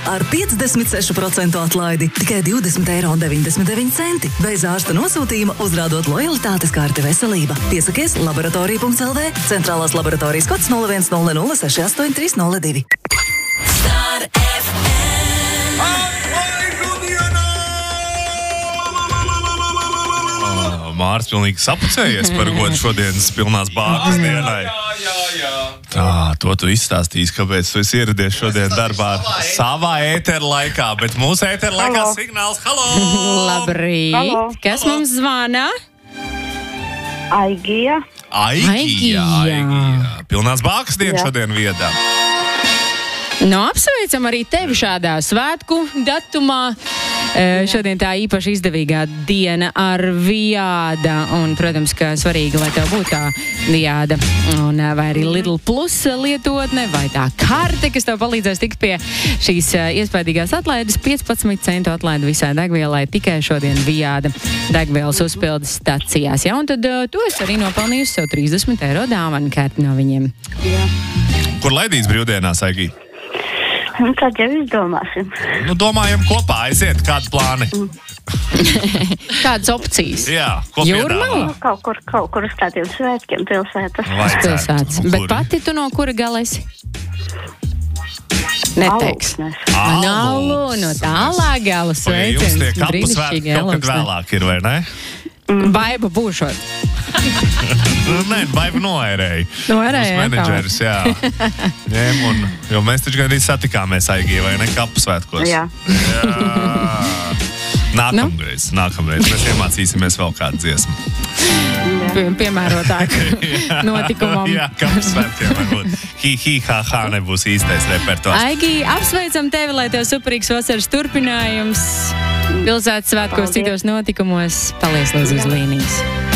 ar 56% atlaidi. Tikai 20,99 €. Bez ārsta nosūtījuma uzrādot lojalitātes karti veselība. Piesakies laboratorija.lv. Centrālās laboratorijas kods 0100683002. Star FM. Māris pilnīgi sapucējies par godu šodienas pilnās bākas dienai. Tā, to tu izstāstīsi, kāpēc tu esi ieradies šodien darbā savā ētera laikā, bet mūsu ētera laikā signāls. Halo! Labrīt! Halo. Kas mums zvana? Aigija. Aigija. Pilnās bākas diena šodien viedā. Apsveicam arī tevi šādā svētku datumā. Šodien tā īpaši izdevīgā diena ar Viāda. Un, protams, ka svarīgi, lai tev būtu tā Viāda. Un vai arī Lidl Plus lietotne, vai tā karte, kas tev palīdzēs tikt pie šīs iespējīgās atlaides. 15 centu atlaidi visai degvielai tikai šodien Viāda degvielas uzpildes stacijās. Ja? Un tad tu esi arī nopelnījusi sev 30 € dāvanu kārti no viņiem. Jā. Kur laidīs brīvdienās, Aigija? Tad jau izdomāsim. Domājam kopā, aiziet, kādi plāni? Kādas opcijas? Jā, ko Jūrmala? piedāvā? Kaut kur uz tādiem svētkiem pilsētas. Pilsētas. Bet pati tu no kura gala esi? Neteiks. Alu, no tālā gala Jums sveiciens. tie kapu svētki Brīnišķīgi kaut kad Elons. vēlāk ir, vai ne? Baiba būšot. Nē, baiva noērēja. Noērēja, Mūsu menedžeris, jā. Jo mēs taču gan arī satikāmies Aigija, vai ne, kapu svētkos? Jā. Nākamreiz. Mēs iemācīsimies vēl kādu dziesmu. Piemērotāk notikumam. Jā, kapu svētkiem varbūt. Hi, nebūs īstais repertuārs. Aigi, apsveicam tevi, lai tev superīgs vasaras turpinājums. Pilsētas svētkos, citos notikumos. Paliec lūdzu uz līnijas.